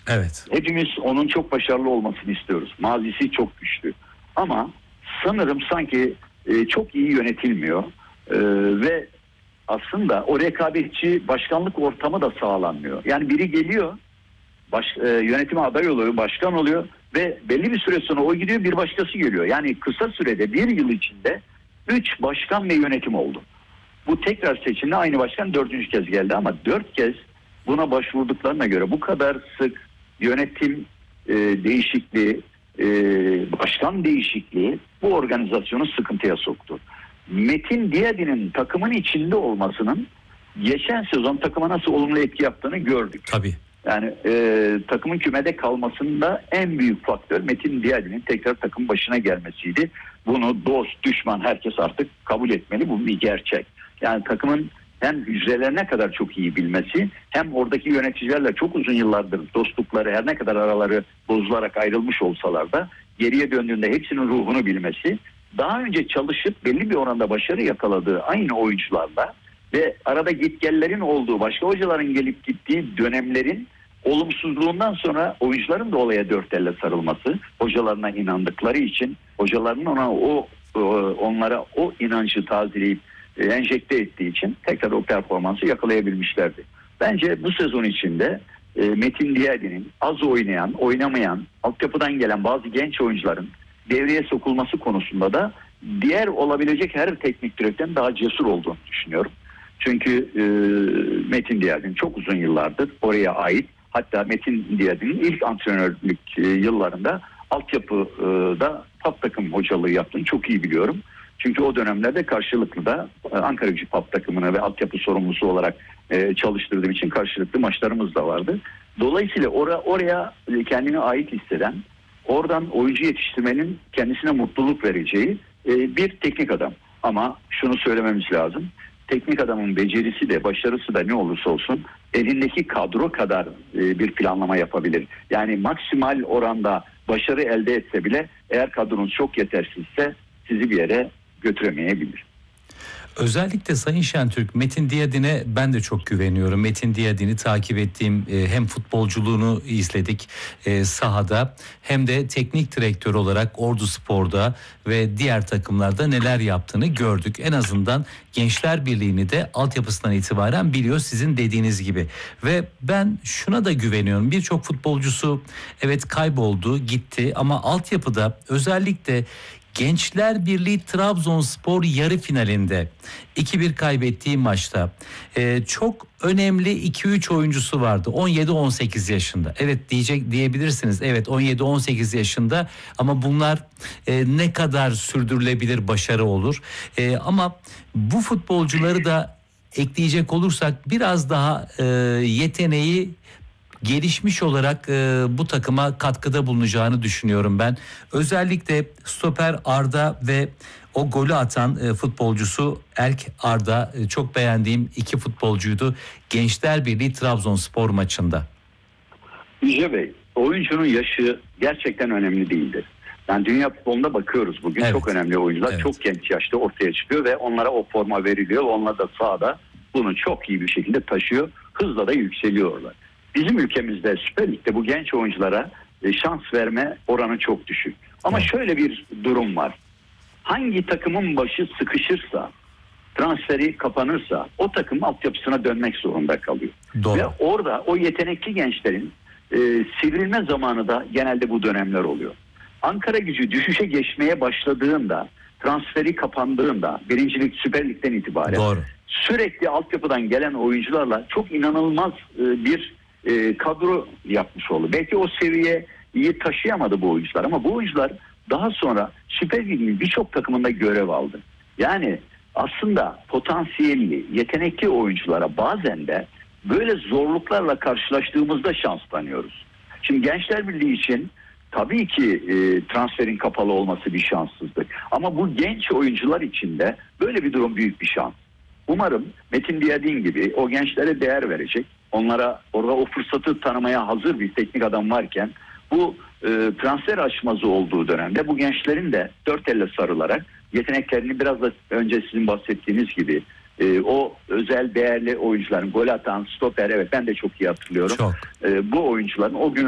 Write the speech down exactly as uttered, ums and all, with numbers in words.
Evet. Hepimiz onun çok başarılı olmasını istiyoruz. Mazisi çok güçlü. Ama sanırım sanki e, çok iyi yönetilmiyor. E, ve aslında o rekabetçi başkanlık ortamı da sağlanmıyor. Yani biri geliyor, baş, e, yönetime aday oluyor, başkan oluyor ve belli bir süre sonra o gidiyor, bir başkası geliyor. Yani kısa sürede, bir yıl içinde üç başkan ve yönetim oldu. Bu tekrar seçimde aynı başkan dördüncü kez geldi ama dört kez buna başvurduklarına göre bu kadar sık yönetim e, değişikliği, e, başkan değişikliği bu organizasyonu sıkıntıya soktu. Metin Diyadi'nin takımın içinde olmasının geçen sezon takıma nasıl olumlu etki yaptığını gördük. Tabii. Yani e, takımın kümede kalmasında en büyük faktör Metin Diyadi'nin tekrar takım başına gelmesiydi. Bunu dost, düşman herkes artık kabul etmeli. Bu bir gerçek. Yani takımın hem hücrelerine kadar çok iyi bilmesi, hem oradaki yöneticilerle çok uzun yıllardır dostlukları, her ne kadar araları bozularak ayrılmış olsalar da geriye döndüğünde hepsinin ruhunu bilmesi, daha önce çalışıp belli bir oranda başarı yakaladığı aynı oyuncularla ve arada gitgellerin olduğu, başka hocaların gelip gittiği dönemlerin olumsuzluğundan sonra oyuncuların da olaya dört elle sarılması, hocalarına inandıkları için, hocalarının ona o onlara o inancı tazeleyip enjekte ettiği için tekrar o performansı yakalayabilmişlerdi. Bence bu sezon içinde e, Metin Diyadi'nin az oynayan, oynamayan, altyapıdan gelen bazı genç oyuncuların devreye sokulması konusunda da diğer olabilecek her teknik direktörden daha cesur olduğunu düşünüyorum. Çünkü e, Metin Diyadi'nin çok uzun yıllardır oraya ait. Hatta Metin Diyadi'nin ilk antrenörlük e, yıllarında altyapıda PAP takım hocalığı yaptığını çok iyi biliyorum. Çünkü o dönemlerde karşılıklı da Ankaragücü PAP takımına ve altyapı sorumlusu olarak e, çalıştırdığım için karşılıklı maçlarımız da vardı. Dolayısıyla or- oraya kendine ait hisseden, oradan oyuncu yetiştirmenin kendisine mutluluk vereceği e, bir teknik adam. Ama şunu söylememiz lazım. Teknik adamın becerisi de başarısı da ne olursa olsun elindeki kadro kadar e, bir planlama yapabilir. Yani maksimal oranda başarı elde etse bile eğer kadronuz çok yetersizse sizi bir yere götüremeyebilir. Özellikle Sayın Şentürk, Metin Diyadi'ne ben de çok güveniyorum. Metin Diyadi'ni takip ettiğim, hem futbolculuğunu izledik e, sahada, hem de teknik direktör olarak Ordu Spor'da ve diğer takımlarda neler yaptığını gördük. En azından Gençler Birliği'ni de altyapısından itibaren biliyor, sizin dediğiniz gibi. Ve ben şuna da güveniyorum. Birçok futbolcusu evet kayboldu, gitti ama altyapıda özellikle Gençler Birliği Trabzonspor yarı finalinde iki bir kaybettiği maçta e, çok önemli iki üç oyuncusu vardı. on yedi on sekiz yaşında. Evet diyecek diyebilirsiniz. Evet on yedi on sekiz yaşında ama bunlar e, ne kadar sürdürülebilir başarı olur. E, ama bu futbolcuları da ekleyecek olursak biraz daha e, yeteneği gelişmiş olarak e, bu takıma katkıda bulunacağını düşünüyorum ben. Özellikle stoper Arda ve o golü atan e, futbolcusu Erk Arda, e, çok beğendiğim iki futbolcuydu Gençler Birliği Trabzonspor maçında. Yüce Bey, oyuncunun yaşı gerçekten önemli değildir. Yani dünya futbolunda bakıyoruz bugün, evet. Çok önemli oyuncular evet. Çok genç yaşta ortaya çıkıyor ve onlara o forma veriliyor. Onlar da sahada bunu çok iyi bir şekilde taşıyor. Hızla da yükseliyorlar. Bizim ülkemizde Süper Lig'de bu genç oyunculara şans verme oranı çok düşük. Ama evet. Şöyle bir durum var. Hangi takımın başı sıkışırsa, transferi kapanırsa o takım altyapısına dönmek zorunda kalıyor. Doğru. Ve orada o yetenekli gençlerin e, sivrilme zamanı da genelde bu dönemler oluyor. Ankaragücü düşüşe geçmeye başladığında, transferi kapandığında, birincilik Süper Lig'den itibaren Doğru. Sürekli altyapıdan gelen oyuncularla çok inanılmaz e, bir E, kadro yapmış oldu. Belki o seviyeyi taşıyamadı bu oyuncular ama bu oyuncular daha sonra Süper Lig'in birçok takımında görev aldı. Yani aslında potansiyelli, yetenekli oyunculara bazen de böyle zorluklarla karşılaştığımızda şanslanıyoruz. Şimdi Gençler Birliği için tabii ki e, transferin kapalı olması bir şanssızlık. Ama bu genç oyuncular için de böyle bir durum büyük bir şans. Umarım Metin Diyadin gibi o gençlere değer verecek. Onlara orada o fırsatı tanımaya hazır bir teknik adam varken bu e, transfer aşmazı olduğu dönemde bu gençlerin de dört elle sarılarak yeteneklerini biraz da önce sizin bahsettiğiniz gibi e, o özel değerli oyuncuların gol atan stoper, evet ben de çok iyi hatırlıyorum. Çok. E, bu oyuncuların o gün